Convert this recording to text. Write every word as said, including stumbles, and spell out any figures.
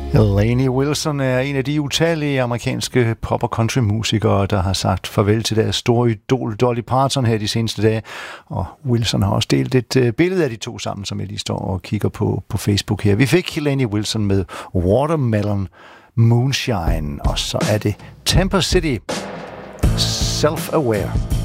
Lainey Wilson er en af de utallige amerikanske pop- og countrymusikere, der har sagt farvel til deres store idol Dolly Parton her de seneste dage. Og Wilson har også delt et billede af de to sammen, som jeg lige står og kigger på på Facebook her. Vi fik Lainey Wilson med Watermelon Moonshine, og så er det Temper City, Self-Aware.